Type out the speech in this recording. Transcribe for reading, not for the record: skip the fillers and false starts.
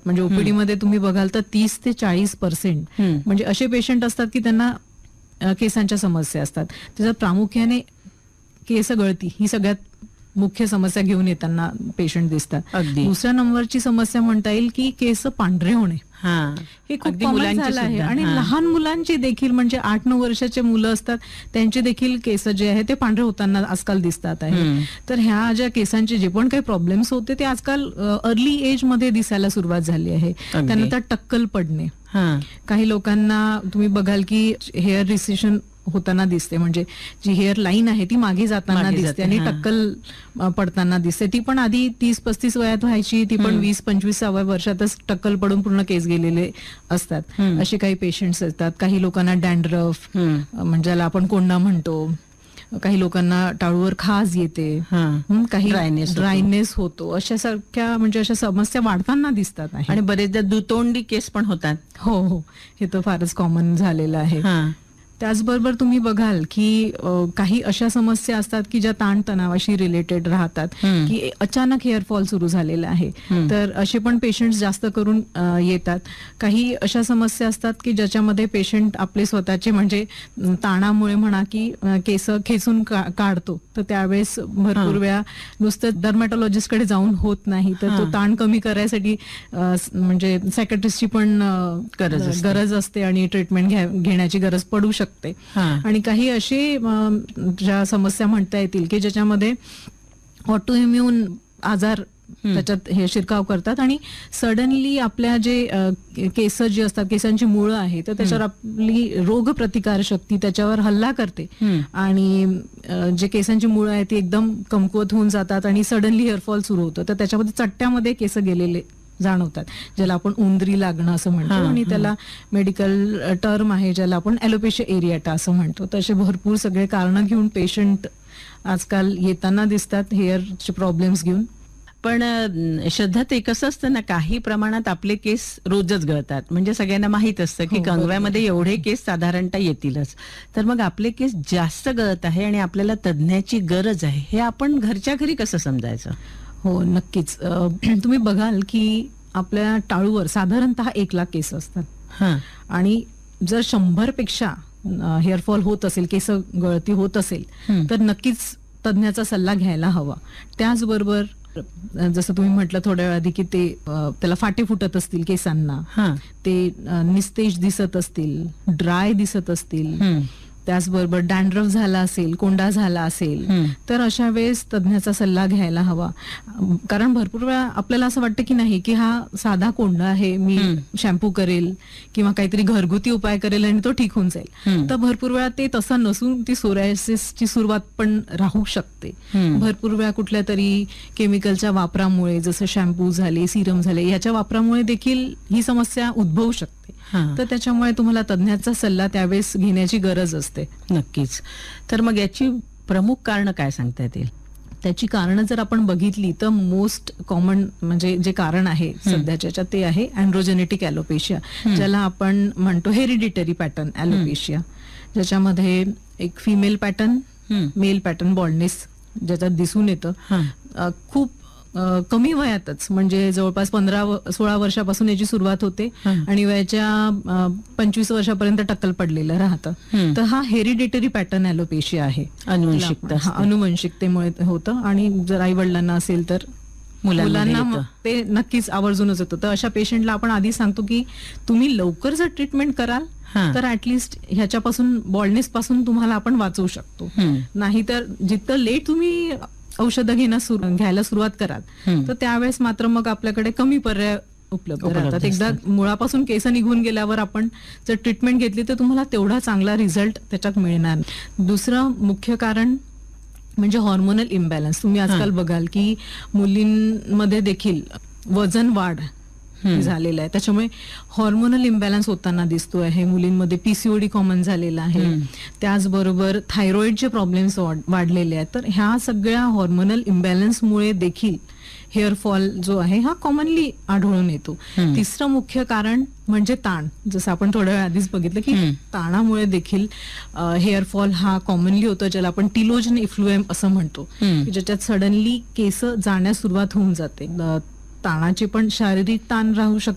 म्हणजे ओपीडी मध्ये तुम्ही बघाल तर 30% ते 40% म्हणजे असे पेशंट असतात की त्यांना केसांच्या समस्या असतात. त्याच्यात प्रामुख्याने केस गळती ही सगळ्यात मुख्य समस्या घेऊन येताना पेशंट दिसतात. दुसऱ्या नंबरची समस्या म्हणता येईल की केस पांढरे होणे. हे खूप कॉमन झालं आहे. आणि लहान मुलांची देखील म्हणजे 8-9 वर्षाचे मुलं असतात त्यांचे देखील केस जे आहे ते पांढरे होताना आजकाल दिसतात आहे. तर ह्या ज्या केसांचे जे पण काही प्रॉब्लेम्स होते ते आजकाल अर्ली एज मध्ये दिसायला सुरुवात झाली आहे. त्यानंतर टक्कल पडणे, काही लोकांना तुम्ही बघाल की हेअर रिसेशन होताना दिसते, म्हणजे जी हेअर लाईन आहे ती मागे जाताना दिसते आणि टक्कल पडताना दिसते. ती पण आधी 30-35 वयात व्हायची, ती पण 20-25व्या वर्षातच टक्कल पडून पूर्ण केस गेलेले असतात. असे काही पेशंट्स असतात. काही लोकांना डॅन्ड्रफ म्हणजे ज्याला आपण कोंडा म्हणतो, काही लोकांना टाळूवर खाज येते, काही ड्रायनेस होतो, अशा सारख्या म्हणजे अशा समस्या वाढताना दिसतात आहे. आणि बरेचदा दुतोंडी केस पण होतात. हो, हे तर फारच कॉमन झालेलं आहे. त्याचबरोबर तुम्ही बघाल की काही अशा समस्या असतात की ज्या ताणतणावाशी रिलेटेड राहतात, की अचानक हेअरफॉल सुरू झालेला आहे, तर असे पण पेशंट जास्त करून येतात. काही अशा समस्या असतात की ज्याच्यामध्ये पेशंट आपले स्वतःचे म्हणजे ताणामुळे म्हणा की केस खेचून काढतो, तर त्यावेळेस भरपूर वेळा नुसतं डर्मॅटॉलॉजिस्टकडे जाऊन होत नाही, तर तो ताण कमी करायसाठी म्हणजे सायकॅट्रिस्टची पण गरज असते आणि ट्रीटमेंट घेण्याची गरज पडू शकते. आणि काही असे ज्या समस्या म्हणता येतील की ज्याच्यामध्ये ऑटो इम्युन आजार त्याच्यात हे शिरकाव करतात आणि सडनली आपल्या जे केस जे असतात, केसांची मुळं आहे, तर त्याच्यावर आपली रोग प्रतिकार शक्ती त्याच्यावर हल्ला करते आणि जे केसांची मुळं आहेत ती एकदम कमकुवत होऊन जातात आणि सडनली हेअरफॉल सुरू होतं. तर त्याच्यामध्ये चट्ट्यामध्ये केस गेलेले जाणवतात, ज्याला आपण उंदरी लागणं असं म्हणतो आणि त्याला मेडिकल टर्म आहे ज्याला आपण ॲलोपेशिया एरियाटा असं म्हणतो. तसे भरपूर सगळे कारण घेऊन पेशंट आजकाल येताना दिसतात हेअरचे प्रॉब्लेम्स घेऊन. पण श्रद्धा, ते कसं असतं ना, काही प्रमाणात आपले केस रोजच गळतात, म्हणजे सगळ्यांना माहित असतं की कंगव्यामध्ये एवढे केस साधारणतः येतीलच. तर मग आपले केस जास्त गळत आहे आणि आपल्याला तज्ञाची गरज आहे, हे आपण घरच्या घरी कसं समजायचं? हो, नक्कीच. तुम्ही बघाल की आपल्या टाळूवर साधारणतः 1,00,000 केस असतात आणि जर 100 पेक्षा हेअरफॉल होत असेल, केस गळती होत असेल, तर नक्कीच तज्ञाचा सल्ला घ्यायला हवा. त्याचबरोबर जसं तुम्ही म्हटलं थोड्या वेळ आधी की ते त्याला फाटे फुटत असतील केसांना, ते निस्तेज दिसत असतील, ड्राय दिसत असतील, त्याचबरोबर डॅन्ड्रफ झाला असेल, कोंडा झाला असेल, तर अशा वेळेस तज्ञाचा सल्ला घ्यायला हवा. कारण भरपूर वेळा आपल्याला असं वाटतं की नाही की हा साधा कोंडा आहे, मी शॅम्पू करेल किंवा काहीतरी घरगुती उपाय करेल आणि तो ठीक होऊन जाईल. तर भरपूर वेळा ते तसं नसून ती सोरायसिसची सुरुवात पण राहू शकते. भरपूर वेळा कुठल्या तरी केमिकलच्या वापरामुळे, जसं शॅम्पू झाले, सिरम झाले, याच्या वापरामुळे देखील ही समस्या उद्भवू शकते. तर त्याच्यामुळे तुम्हाला तज्ञाचा सल्ला त्यावेळेस घेण्याची गरज असते. नक्कीच. तर मग याची प्रमुख कारण काय सांगता येतील? त्याची कारणं जर आपण बघितली तर मोस्ट कॉमन म्हणजे जे कारण आहे सध्याच्या ते आहे अँड्रोजेनेटिक ॲलोपेशिया, ज्याला आपण म्हणतो हेरिडिटरी पॅटर्न ॲलोपेशिया, ज्याच्यामध्ये एक female pattern, mail pattern baldness ज्याच्यात दिसून येतं. खूप कमी वयातच म्हणजे जवळपास 15-16 वर्षापासून याची सुरुवात होते आणि वयाच्या 25 वर्षापर्यंत टक्कल पडलेलं राहतं. तर हा हेरिडिटरी पॅटर्न ॲलोपेशिया आहे, अनुवंशिकतेमुळे होतं आणि जर आई वडिलांना असेल तर मुलांना ते नक्कीच आवर्जूनच येतं. तर अशा पेशंटला आपण आधी सांगतो की तुम्ही लवकर जर ट्रीटमेंट कराल तर ऍटलिस्ट ह्याच्यापासून बॉल्डनेस पासून तुम्हाला आपण वाचवू शकतो. नाहीतर जितकं लेट तुम्ही औषधं घ्यायला सुरुवात कराल तर त्यावेळेस मात्र मग आपल्याकडे कमी पर्याय उपलब्ध राहतात. एकदा मुळापासून केस निघून गेल्यावर आपण जर ट्रीटमेंट घेतली तर तुम्हाला तेवढा चांगला रिझल्ट त्याच्यात मिळणार. दुसरं मुख्य कारण म्हणजे हॉर्मोनल इम्बॅलन्स. तुम्ही आजकाल बघाल की मुलींमध्ये देखील वजन वाढ झालेला आहे, त्याच्यामुळे हॉर्मोनल इम्बॅलन्स होताना दिसतो आहे. मुलींमध्ये पीसीओडी कॉमन झालेला आहे, त्याचबरोबर थायरॉइडचे प्रॉब्लेम्स वाढलेले आहेत. तर ह्या सगळ्या हॉर्मोनल इम्बॅलन्समुळे देखील हेअरफॉल जो आहे हा कॉमनली आढळून येतो. तिसरं मुख्य कारण म्हणजे ताण. जसं आपण थोड्या वेळ आधीच बघितलं की ताणामुळे देखील हेअरफॉल हा कॉमनली होतो, ज्याला आपण टिलोजन इफ्लुएम असं म्हणतो, ज्याच्यात सडनली केस जाण्यास सुरुवात होऊन जाते. ताणाचे पण शारीरिक ताण राहू शकते